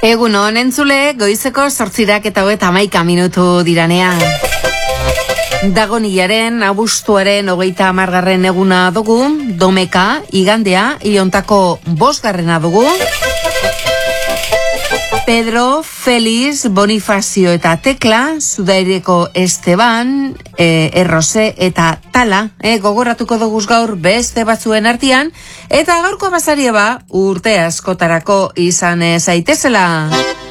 Egun hon entzule, goizeko 8:11 minutu diranean. Dagonilaren, abuztuaren 30. eguna dugu, domeka, igandea, iontako 5. dugu. Pedro, Feliz, Bonifazio eta Tekla, Zudaireko Esteban, Errose eta Tala, gogoratuko duguz gaur beste batzuen artean, eta gaurko basaria urte askotarako izan zaitezela.